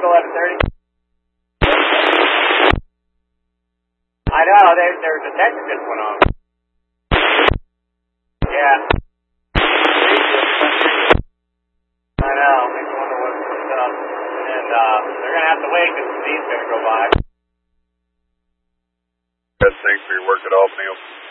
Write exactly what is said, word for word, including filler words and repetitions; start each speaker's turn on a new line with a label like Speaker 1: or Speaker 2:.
Speaker 1: eleven thirty. I know, their, their detector just went off. Yeah. I know, makes me wonder what's up. And uh, they're going to have to wait because the Steve's going to go by.
Speaker 2: Thanks for your work at all, Neil.